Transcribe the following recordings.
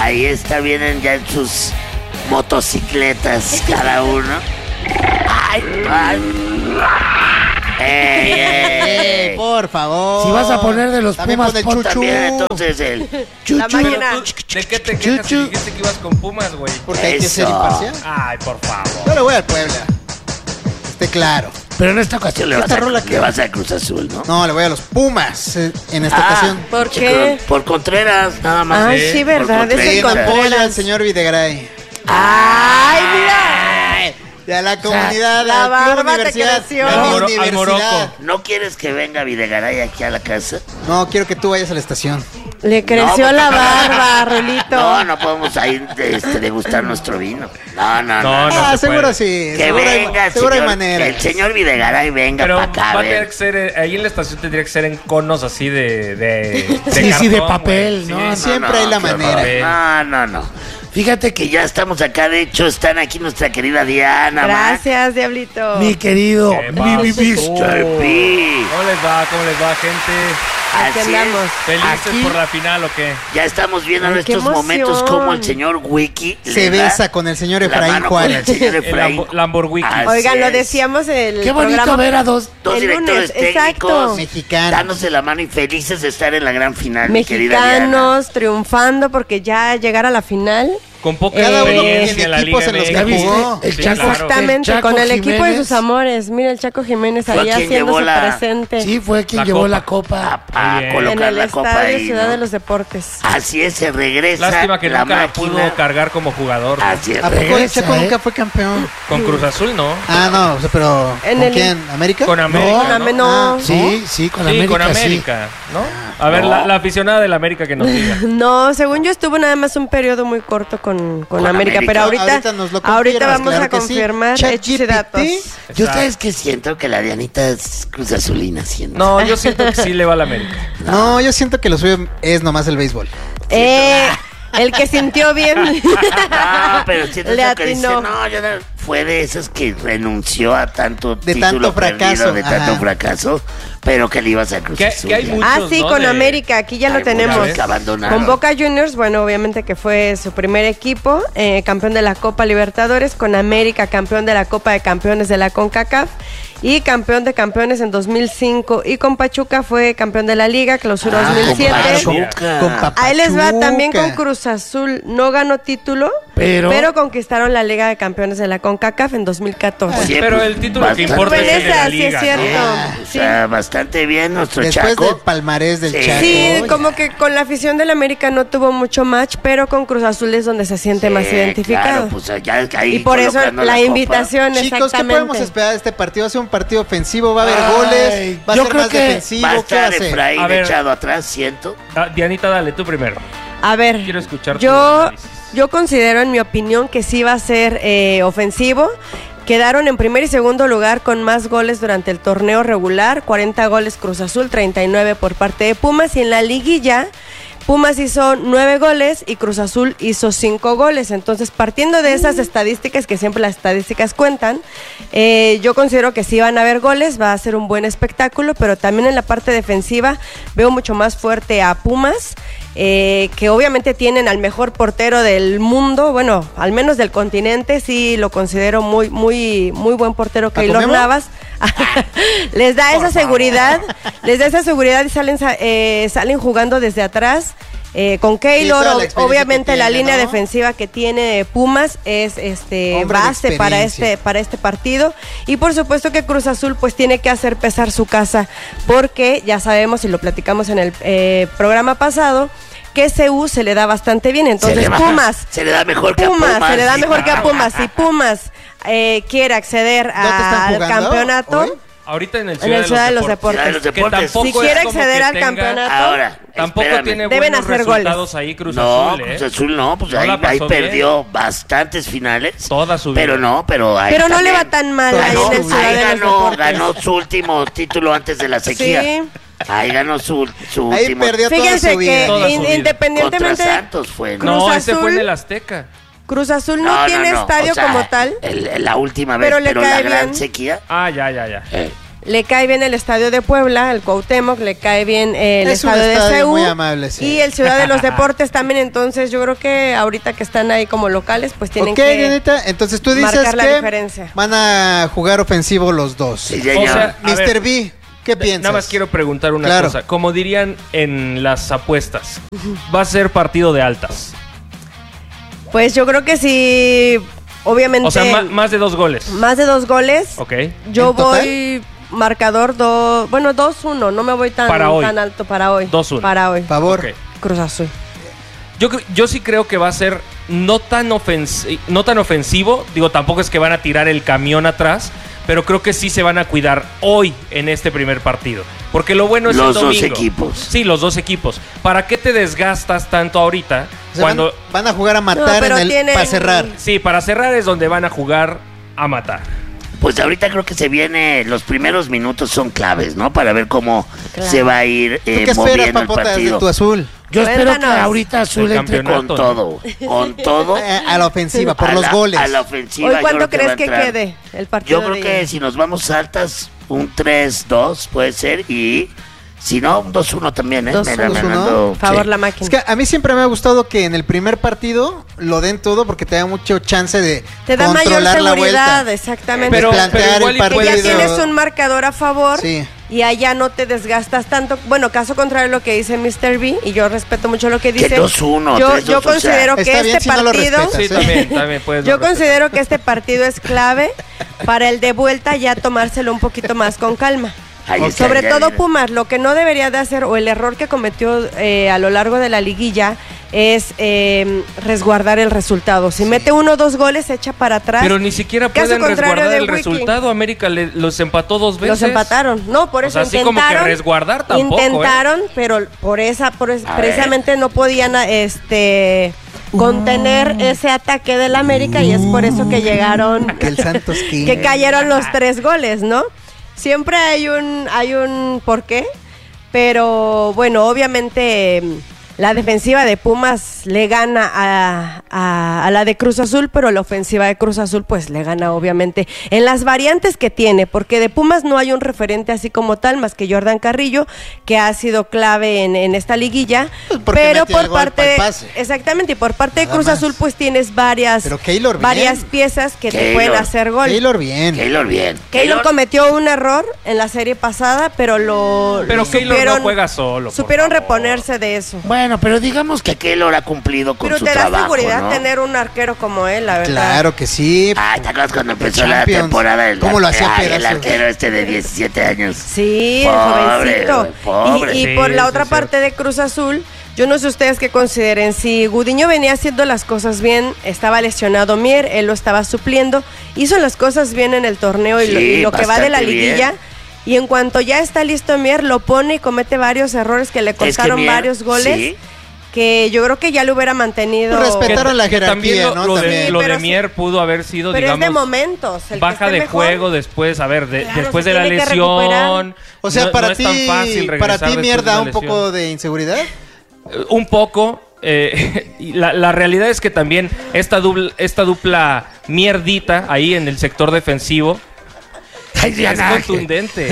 Ahí vienen ya en sus motocicletas cada uno. ¡Ey! Por favor. Si vas a poner de los Pumas, pon También entonces el La máquina. ¿De qué te quejas si dijiste que ibas con Pumas, güey? Porque hay que Eso. ser imparcial. Ay, por favor. Yo le voy al Puebla. Esté claro. Pero en esta ocasión le Esta rola que- vas a Cruz Azul, ¿no? No, le voy a los Pumas en esta ocasión. ¿Por qué? Por Contreras, nada más. Ay, sí, verdad, Por es el Contreras. Apoyo al Contreras. señor Videgaray. Ay, mira. Y a la comunidad, la al Club barba te Universidad. creció. a mi Al universidad. Morocco. ¿No quieres que venga Videgaray aquí a la casa? No, quiero que tú vayas a la estación. Le creció No, la barba, Rolito. No podemos ahí degustar nuestro vino. No. Seguro puede. sí. Que seguro venga, hay, seguro hay señor, manera. que el señor Videgaray venga Pero para acá. va a tener que ser, ahí en la estación tendría que ser en conos así de Sí, de cartón, papel, güey. ¿no? Sí. Siempre hay la qué manera. horror. No. Fíjate que ya estamos acá, de hecho están aquí nuestra querida Diana. Gracias, Diablito. Mi querido, ¿Qué mi pasó? Mr. P. ¿Cómo les va, gente? Aquí Así andamos. es. ¿Felices Aquí- por la final o qué? Ya estamos viendo en Ay, qué estos momentos emoción. como el señor Wiki Se besa con el señor la Efraín mano con Juárez. el señor El Efraín. Lamborghini. Así Oigan, lo es. decíamos el Qué bonito programa. ver a dos Dos el directores lunes, técnicos exacto. Mexicanos. dándose la mano y felices de estar en la gran final, mi querida Diana. Mexicanos triunfando porque ya llegar a la final. Con poca Cada uno experiencia tiene en la equipos Liga en los que ¿Ya MX. viste? jugó. El Sí, Chaco, claro. Exactamente, el Chaco con el equipo de Jiménez. sus amores. Mira el Chaco Jiménez Fue ahí quien haciendo llevó su la- presente. Sí, fue quien La llevó copa. la copa. A Muy bien. colocar En el la copa estadio ahí, Ciudad ¿no? de los Deportes. Así es, se regresa. Lástima que la nunca la máquina. pudo cargar como jugador. ¿no? Así es. ¿A poco el Regresa, Chaco ¿eh? nunca fue campeón? Con Cruz Azul, ¿no? Ah, no, o sea, pero En ¿con el- quién? ¿América? Con América, Con ¿no? Ame- no. Sí, con Sí, América, con América, ¿no? A ver, No. la aficionada del América que nos diga. No, según yo estuvo nada más un periodo muy corto con América, América. pero ahorita nos lo ahorita confirmas, vamos claro a que sí. confirmar hechos y ChatGPT. datos. Yo sabes que siento que la Dianita es Cruz Azulina siendo. No, yo siento que sí le va a la América. No, yo siento que lo suyo es nomás el béisbol. El que sintió bien. No, pero siento Le que dice, atinó. no, yo no, fue de esas que renunció a tanto De título tanto fracaso, perdido, de tanto ajá. fracaso, pero que le ibas a Cruz Que Azul. hay ya. muchos, Ah, sí, ¿no? con de- América, aquí ya lo Hay tenemos. muchos que abandonaron. Con Boca Juniors, bueno, obviamente que fue su primer equipo, campeón de la Copa Libertadores, con América, campeón de la Copa de Campeones de la CONCACAF y campeón de campeones en 2005. Y con Pachuca fue campeón de la Liga, clausura Ah, 2007. con Pachuca. Con Pachuca. Ahí les va también con Cruz Azul. No ganó título, Pero- conquistaron la Liga de Campeones de la CONCACAF en 2014. Sí, Pero pues, el título que bastante- importa es el de la Esa, sí Liga, es ¿no? cierto. O sea, bastante bien nuestro Después Chaco. del palmarés del Sí. Chaco. Sí, ya. como que con la afición del América no tuvo mucho match, pero con Cruz Azul es donde se siente más Sí, identificado. claro, pues, ya ahí Y por eso colocando la copa. invitación, Chicos, ¿qué exactamente. podemos esperar de este partido? Va a ser un partido ofensivo, va a haber Ay, goles, va a yo ser creo más que defensivo. Va a ¿Qué va a estar ser? Efraín A ver. echado atrás, siento. Ah, Dianita, dale, tú primero. A ver, Quiero escuchar tu yo, análisis. yo considero, en mi opinión, que sí va a ser ofensivo. Quedaron en primer y segundo lugar con más goles durante el torneo regular, 40 goles Cruz Azul, 39 por parte de Pumas, y en la liguilla Pumas hizo 9 goles y Cruz Azul hizo 5 goles. Entonces, partiendo de esas estadísticas, que siempre las estadísticas cuentan, yo considero que sí van a haber goles, va a ser un buen espectáculo, pero también en la parte defensiva veo mucho más fuerte a Pumas, que obviamente tienen al mejor portero del mundo, bueno, al menos del continente, sí lo considero muy buen portero, ¿Paco Keylor Memo? Navas. Les da esa seguridad, y salen jugando desde atrás. Con Keylor, toda la experiencia obviamente que la tiene, línea ¿no? defensiva que tiene Pumas es Hombre de base para experiencia. este partido, y por supuesto que Cruz Azul pues tiene que hacer pesar su casa, porque ya sabemos y lo platicamos en el programa pasado, que CU se le da bastante bien. Entonces Pumas Se le da mejor que a Pumas. se le da mejor que a Pumas. Si Pumas quiere acceder ¿Dónde están al jugando campeonato hoy? Ahorita en el en el Ciudad de los Deportes. Ciudad de los Que Deportes. tampoco Si es quiere como acceder que al tenga- campeonato, Ahora, Tampoco espérame. tiene Deben buenos hacer resultados goles. ahí Cruz No, Azul, ¿eh? Cruz Azul no, pues No la ahí pasó bien. perdió bastantes finales. Toda su vida. Pero ahí pero no le también va tan mal ahí ganó, en el Ciudad ahí de los ganó, Deportes. ganó su último título antes de la sequía. Sí. Ahí ganó su Ahí último. perdió toda Fíjense su vida. que Toda su vida. Contra independientemente Santos fue, ¿no? No, Cruz ese fue Azul- en el Azteca. Cruz Azul no tiene estadio o sea, como tal. La última vez, Pero le pero cae la gran bien. sequía. Ah, ya. le cae bien el estadio de Puebla, el Cuauhtémoc, le cae bien el Es un estadio de estadio CU muy amable, sí. y el Ciudad de los Deportes también. Entonces yo creo que ahorita que están ahí como locales, pues tienen Ok, que Dianita, entonces tú dices marcar la que diferencia. van a jugar ofensivo los dos. Sí, O señor. sea, a Mr. ver, B, ¿qué piensas? Nada más quiero preguntar una Claro. cosa. Como dirían en las apuestas, va a ser partido de altas. Pues yo creo que sí, obviamente. O sea, más de 2 goles. más de 2 goles. Ok. Yo ¿En total? voy marcador 2-1, no me voy tan alto para hoy. 2-1. Para hoy. Favor. Ok. Cruz Azul. Yo sí creo que va a ser no tan ofensivo. Digo, tampoco es que van a tirar el camión atrás, pero creo que sí se van a cuidar hoy en este primer partido. Porque lo bueno es Los el domingo. dos equipos. Sí, los dos equipos. ¿Para qué te desgastas tanto ahorita O sea, cuando... van a jugar a matar pero para cerrar. Sí, para cerrar es donde van a jugar a matar. Pues ahorita creo que se viene, los primeros minutos son claves, ¿no? Para ver cómo Claro. se va a ir ¿Tú qué esperas, moviendo el Papota, de partido. tu azul? Yo espero que Cuéntanos. ahorita Azul El entre campeonato. Con todo, con todo. A la ofensiva, por A los la- goles. A la ofensiva. ¿Hoy yo cuánto creo va crees a que entrar. quede el partido? Yo creo de que ida? si nos vamos altas, un 3-2 puede ser. Y si no, un 2-1 también, ¿eh? 2-1, Me ando- Favor sí. la máquina. Es que a mí siempre me ha gustado que en el primer partido lo den todo porque te da mucho chance de Te da mayor controlar la seguridad, vuelta. exactamente. Pero plantear igual el y que ya puedes- tienes un marcador a favor Sí. y allá no te desgastas tanto. Bueno, caso contrario a lo que dice Mr. B, y yo respeto mucho lo que dice. 2-1, yo 3-2, yo o sea, considero que está bien este si no lo partido... respetas. Sí, también puedes. Yo no respetar. considero que este partido es clave para el de vuelta ya tomárselo un poquito más con calma. Ahí está, Sobre ya todo viene. Pumas, lo que no debería de hacer o el error que cometió a lo largo de la liguilla es resguardar el resultado. Si mete 1 o 2 goles, se echa para atrás. Pero ni siquiera Caso pueden contrario resguardar de el Wiki. resultado. América los empató 2 veces. Los empataron. No, por O eso sea, así intentaron. como que resguardar tampoco, Intentaron, pero precisamente no podían contener ese ataque del América y es por eso que llegaron, Que el Santos King. que cayeron los 3 goles, ¿no? Siempre hay un porqué, pero bueno, obviamente la defensiva de Pumas le gana a la de Cruz Azul, pero la ofensiva de Cruz Azul pues le gana obviamente en las variantes que tiene, porque de Pumas no hay un referente así como tal, más que Jordan Carrillo, que ha sido clave en esta liguilla, Pues porque pero mete el por gol parte, pa'l pase. exactamente, y por parte de Nada Cruz más. Azul pues tienes varias Pero Keylor bien. varias piezas que te Keylor. pueden hacer gol. Taylor bien. Keylor bien. Keylor cometió un error en la serie pasada, pero Pero Keylor no juega solo. por supieron favor. reponerse de eso. Bueno, pero digamos que Que Keylor ha cumplido con Pero su te da trabajo, seguridad ¿no? tener un arquero como él, la verdad. Claro que sí. Ay, ¿te acuerdas cuando empezó la Champions. temporada? ¿Cómo lo hacía el pedazos? arquero este de 17 años. Sí, el Pobre, jovencito. güey, pobre. Y Sí, por la sí, otra sí. parte de Cruz Azul, yo no sé ustedes qué consideren. Si Gudiño venía haciendo las cosas bien, estaba lesionado Mier, él lo estaba supliendo, hizo las cosas bien en el torneo Sí, y lo que va de la bastante liguilla. bien. Y en cuanto ya está listo Mier, lo pone y comete varios errores que le costaron Mier, varios goles. sí. Que yo creo que ya lo hubiera mantenido. Pues respetaron la Que también jerarquía, ¿no? lo de, También. lo de Pero sí. Mier pudo haber sido, Pero es digamos, de momentos. El que baja esté de mejor. juego después, a ver, Claro, después se de la tiene que recuperar. lesión. O sea, no- para no es ti, tan fácil para regresar ti después de mierda una un lesión. poco de inseguridad. Un poco. Y la realidad es que también esta dupla mierdita ahí en el sector defensivo Ay, es Diana, contundente.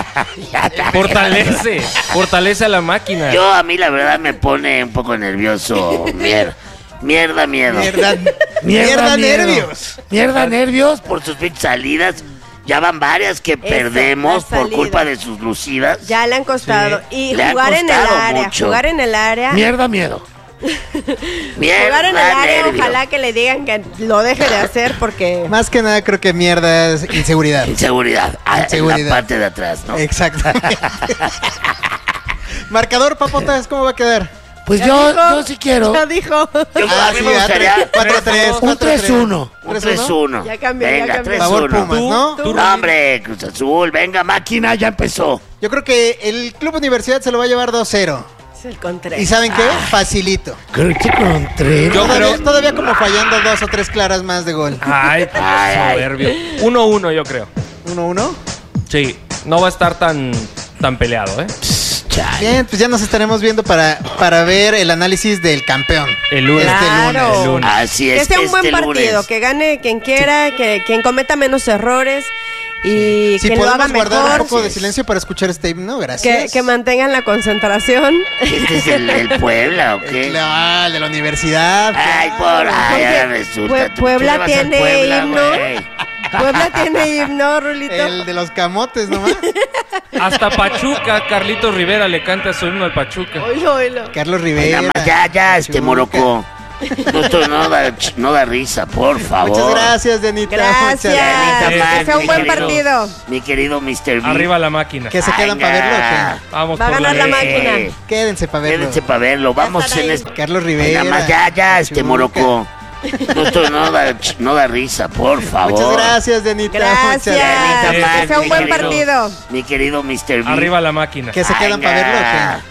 Fortalece a la máquina. Yo a mí la verdad me pone un poco nervioso. Mierda, miedo. Mierda, miedo. nervios. Mierda, nervios. Por sus pinches salidas. Ya van varias que perdemos las por salidas. culpa de sus lucidas. Ya le han costado. Sí. Y Le han jugar en el costado área. mucho. Jugar en el área. Mierda, miedo. Mierda, Jugar en el área, nervio. ojalá que le digan que lo deje de hacer porque... Más que nada creo que mierda es inseguridad. Inseguridad. En la Inseguridad. parte de atrás, ¿no? Exactamente. Marcador, Papotas, ¿cómo va a quedar? Pues Ya yo dijo. sí quiero Ya dijo. Yo, a mí me gustaría 4-3. un 3-1. un 3-1. Ya cambió, ya Venga, cambió. 3-1. Favor, Pumas, ¿no? Tú, No, hombre, Cruz Azul, venga, máquina, ya empezó. Yo creo que el Club Universidad se lo va a llevar 2-0. Es el Contreras. ¿Y saben qué? Facilito. Creo que Contreras. Yo creo- Todavía como fallando 2 o 3 claras más de gol. Ay, Ay. soberbio. 1-1 yo creo. 1-1. Sí, no va a estar tan peleado, ¿eh? Bien, pues ya nos estaremos viendo para ver el análisis del campeón. El lunes. Claro. El lunes. Así Que es, sea un buen este partido, lunes. que gane quien quiera, que quien cometa menos errores y Si que lo haga podemos guardar mejor, un poco de silencio para escuchar este himno, gracias. que mantengan la concentración. ¿Este es el Puebla o qué? De la universidad. Ay, Porque ahora resulta. Puebla tú le vas al tiene Puebla, himno. güey. Puebla tiene himno, Rulito. El de los camotes nomás. Hasta Pachuca, Carlitos Rivera le canta su himno al Pachuca. Oílo. Carlos Ay, Rivera. nada más, ya, Pachuca. Moroco. Esto no da risa, por favor. Muchas gracias, Denita. Gracias. Gracias, Que sea un mi buen querido. partido. Mi querido Mr. B. Arriba la máquina. ¿Que se quedan para verlo o Venga. Vamos Va a por ganar la máquina. qué? Quédense para verlo. Quédense para verlo. Vamos estará en ahí. este. Carlos Ay, Rivera. nada más, ya, Pachuca. Moroco. Esto no da risa, por favor. Muchas gracias, Denita. Gracias. Denita, Que sea un mi buen querido. partido. Mi querido Mr. B. Arriba la máquina. ¿Que se quedan para verlo o qué?